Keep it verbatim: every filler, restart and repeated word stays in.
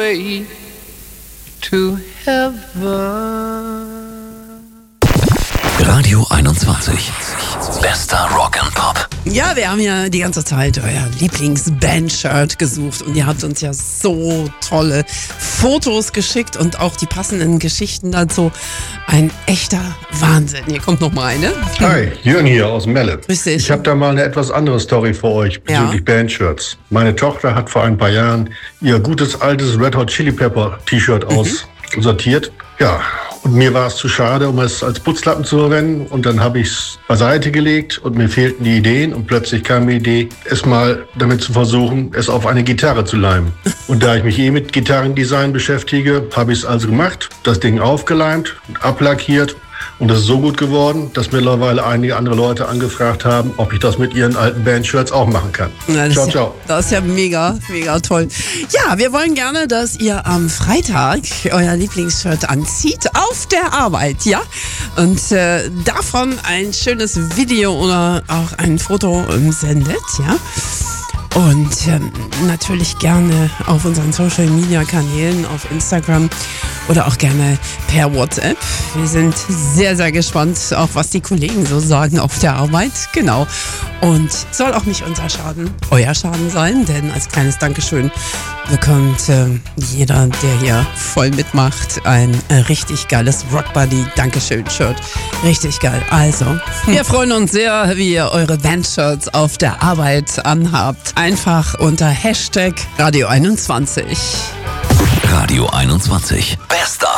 way to heaven. Radio einundzwanzig. Bester Rock and Pop. Ja, wir haben ja die ganze Zeit euer Lieblings-Band-Shirt gesucht und ihr habt uns ja so tolle Fotos geschickt und auch die passenden Geschichten dazu. Ein echter Wahnsinn. Hier kommt noch mal eine. Hi, Jürgen hier aus Melle. Grüß dich. Ich habe da mal eine etwas andere Story für euch bezüglich Ja. Bandshirts. Meine Tochter hat vor ein paar Jahren ihr gutes altes Red Hot Chili Pepper T-Shirt Mhm. aussortiert. Ja, und mir war es zu schade, um es als Putzlappen zu verwenden. Und dann habe ich es beiseite gelegt und mir fehlten die Ideen. Und plötzlich kam die Idee, es mal damit zu versuchen, es auf eine Gitarre zu leimen. Und da ich mich eh mit Gitarrendesign beschäftige, habe ich es also gemacht, das Ding aufgeleimt und ablackiert. Und das ist so gut geworden, dass mittlerweile einige andere Leute angefragt haben, ob ich das mit ihren alten Bandshirts auch machen kann. Ja, das Ciao, ist ja, ciao. Das ist ja mega, mega toll. Ja, wir wollen gerne, dass ihr am Freitag euer Lieblingsshirt anzieht auf der Arbeit, ja? Und äh, davon ein schönes Video oder auch ein Foto ähm, sendet, ja? Und ähm, natürlich gerne auf unseren Social-Media-Kanälen, auf Instagram oder auch gerne per WhatsApp. Wir sind sehr, sehr gespannt, auch was die Kollegen so sagen auf der Arbeit. Genau. Und soll auch nicht unser Schaden, euer Schaden sein, denn als kleines Dankeschön bekommt äh, jeder, der hier voll mitmacht, ein äh, richtig geiles Rockbuddy-Dankeschön-Shirt. Richtig geil. Also, wir freuen uns sehr, wie ihr eure Bandshirts auf der Arbeit anhabt. Einfach unter Hashtag Radio einundzwanzig. Radio einundzwanzig. Bester